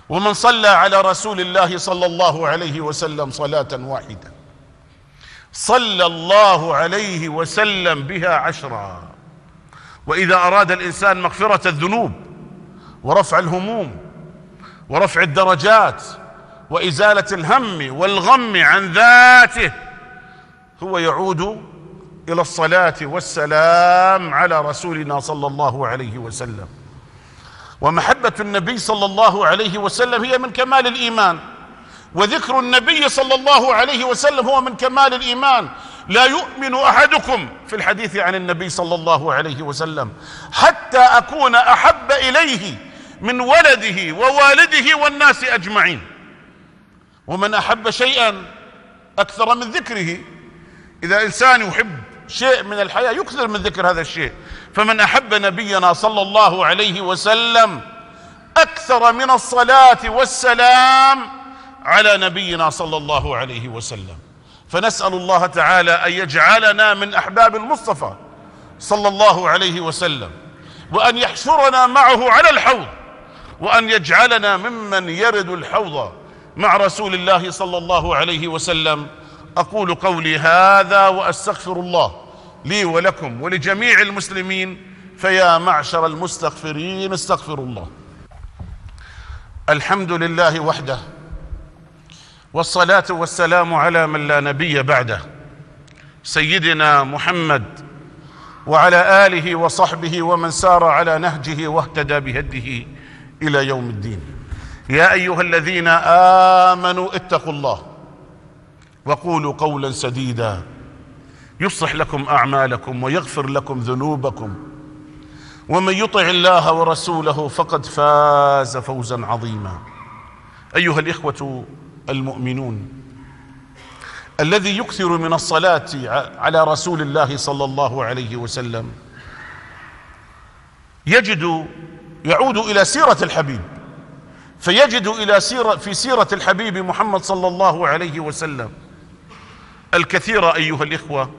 ومن صلى على رسول الله صلى الله عليه وسلم صلاة واحدة صلى الله عليه وسلم بها 10. وإذا أراد الإنسان مغفرة الذنوب ورفع الهموم ورفع الدرجات وإزالة الهم والغم عن ذاته، هو يعود إلى الصلاة والسلام على رسولنا صلى الله عليه وسلم. ومحبة النبي صلى الله عليه وسلم هي من كمال الإيمان، وذكر النبي صلى الله عليه وسلم هو من كمال الإيمان. لا يؤمن أحدكم في الحديث عن النبي صلى الله عليه وسلم حتى أكون أحب إليه من ولده ووالده والناس أجمعين. ومن أحب شيئا أكثر من ذكره، إذا إنسان يحب شيء من الحياة يكثر من ذكر هذا الشيء. فمن أحب نبينا صلى الله عليه وسلم أكثر من الصلاة والسلام على نبينا صلى الله عليه وسلم. فنسأل الله تعالى أن يجعلنا من أحباب المصطفى صلى الله عليه وسلم، وأن يحشرنا معه على الحوض، وأن يجعلنا ممن يرد الحوض مع رسول الله صلى الله عليه وسلم. أقول قولي هذا وأستغفر الله لي ولكم ولجميع المسلمين، فيا معشر المستغفرين استغفروا الله. الحمد لله وحده، والصلاة والسلام على من لا نبي بعده، سيدنا محمد وعلى آله وصحبه ومن سار على نهجه واهتدى بهديه إلى يوم الدين. يا أيها الذين آمنوا اتقوا الله وقولوا قولا سديدا يصلح لكم أعمالكم ويغفر لكم ذنوبكم، ومن يطع الله ورسوله فقد فاز فوزا عظيما. أيها الإخوة المؤمنون، الذي يكثر من الصلاة على رسول الله صلى الله عليه وسلم يعود إلى سيرة الحبيب، فيجد في سيرة الحبيب محمد صلى الله عليه وسلم الكثير أيها الإخوة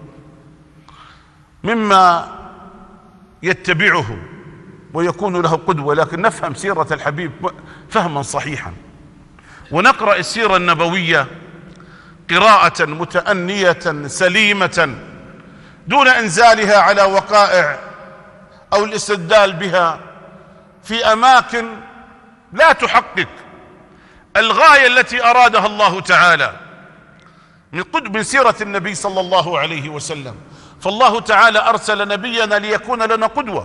مما يتبعه ويكون له قدوة. لكن نفهم سيرة الحبيب فهما صحيحا، ونقرأ السيرة النبوية قراءة متأنية سليمة دون إنزالها على وقائع أو الاستدلال بها في أماكن لا تحقق الغاية التي أرادها الله تعالى من سيرة النبي صلى الله عليه وسلم. فالله تعالى أرسل نبينا ليكون لنا قدوة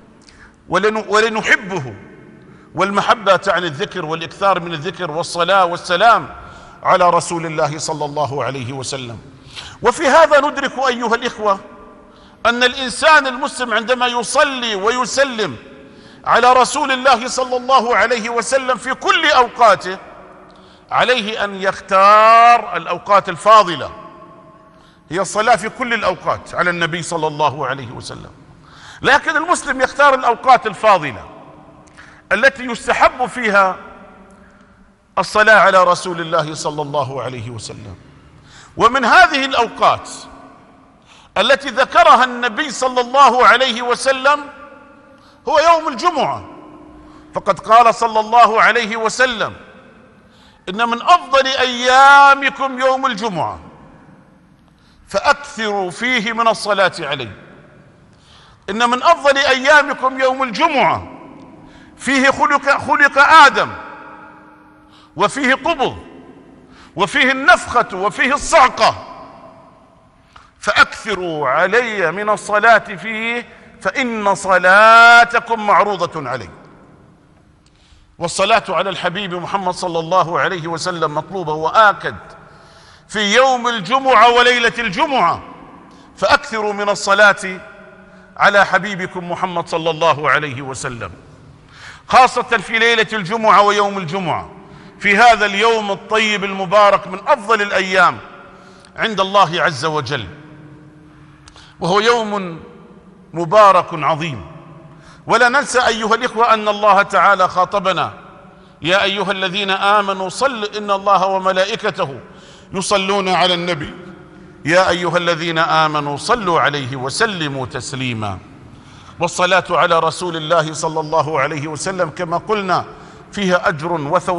ولنحبه، والمحبة تعني الذكر والإكثار من الذكر والصلاة والسلام على رسول الله صلى الله عليه وسلم. وفي هذا ندرك أيها الإخوة أن الإنسان المسلم عندما يصلي ويسلم على رسول الله صلى الله عليه وسلم في كل أوقاته عليه أن يختار الأوقات الفاضلة، هي الصلاة في كل الأوقات على النبي صلى الله عليه وسلم. لكن المسلم يختار الأوقات الفاضلة التي يستحب فيها الصلاة على رسول الله صلى الله عليه وسلم. ومن هذه الأوقات التي ذكرها النبي صلى الله عليه وسلم هو يوم الجمعة، فقد قال صلى الله عليه وسلم: إن من أفضل أيامكم يوم الجمعة فأكثروا فيه من الصلاة عليه. إن من أفضل أيامكم يوم الجمعة فيه خلق آدم، وفيه قبض، وفيه النفخة، وفيه الصعقة، فأكثروا علي من الصلاة فيه فإن صلاتكم معروضة علي. والصلاة على الحبيب محمد صلى الله عليه وسلم مطلوبة وآكد في يوم الجمعة وليلة الجمعة، فأكثروا من الصلاة على حبيبكم محمد صلى الله عليه وسلم، خاصة في ليلة الجمعة ويوم الجمعة، في هذا اليوم الطيب المبارك من أفضل الأيام عند الله عز وجل، وهو يوم مبارك عظيم. ولا ننسى أيها الإخوة أن الله تعالى خاطبنا: يا أيها الذين آمنوا صلوا إن الله وملائكته يصلون على النبي يا أيها الذين آمنوا صلوا عليه وسلموا تسليما. والصلاة على رسول الله صلى الله عليه وسلم كما قلنا فيها أجر وثواب